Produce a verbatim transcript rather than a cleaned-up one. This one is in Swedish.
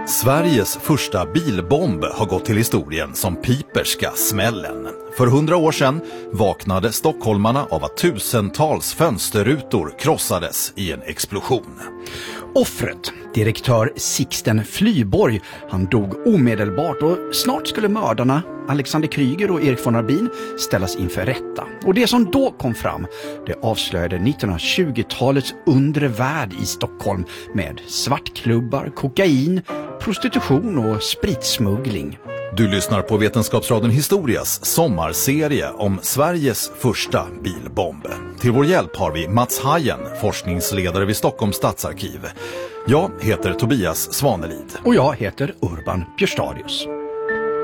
Sveriges första bilbomb har gått till historien som Piperska smällen. För hundra år sedan vaknade stockholmarna av att tusentals fönsterrutor krossades i en explosion. Offret, direktör Sixten Flyborg, han dog omedelbart och snart skulle mördarna Alexander Kryger och Erik von Arbin ställas inför rätta. Och det som då kom fram, det avslöjade nittonhundratjugotalets undre värld i Stockholm med svartklubbar, kokain, prostitution och spritsmuggling. Du lyssnar på Vetenskapsradion Historias sommarserie om Sveriges första bilbomb. Till vår hjälp har vi Mats Hajen, forskningsledare vid Stockholms stadsarkiv. Jag heter Tobias Svanelid. Och jag heter Urban Björstadius.